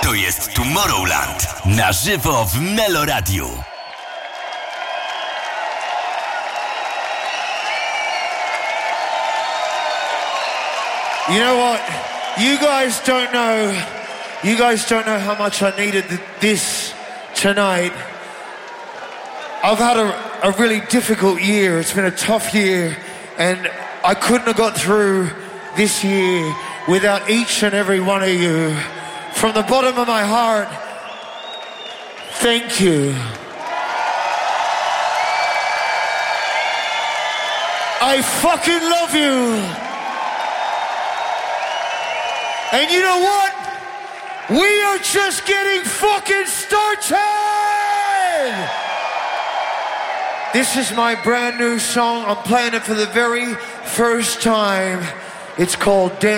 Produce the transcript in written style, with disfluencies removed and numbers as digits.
To jest Tomorrowland na żywo w Meloradiu. You know what? You guys don't know how much I needed this tonight. I've had a really difficult year. It's been a tough year, and I couldn't have got through this year without each and every one of you. From the bottom of my heart, thank you. I fucking love you. And you know what? We are just getting fucking started! This is my brand new song. I'm playing it for the very first time. It's called Dance.